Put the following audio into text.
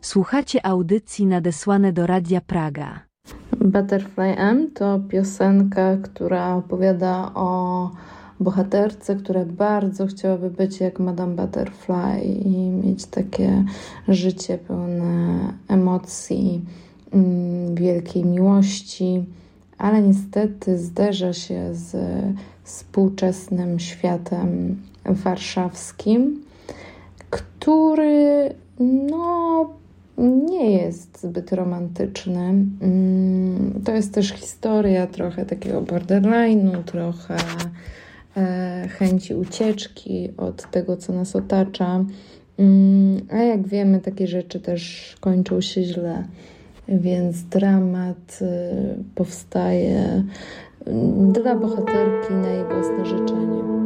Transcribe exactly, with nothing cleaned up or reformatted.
Słuchacie audycji nadesłane do Radia Praga. Butterfly M to piosenka, która opowiada o bohaterce, która bardzo chciałaby być jak Madame Butterfly i mieć takie życie pełne emocji, wielkiej miłości, ale niestety zderza się z współczesnym światem warszawskim, który no nie jest zbyt romantyczny. To jest też historia trochę takiego borderline'u, trochę chęci ucieczki od tego, co nas otacza. A jak wiemy, takie rzeczy też kończą się źle, więc dramat powstaje dla bohaterki na jej własne życzenie.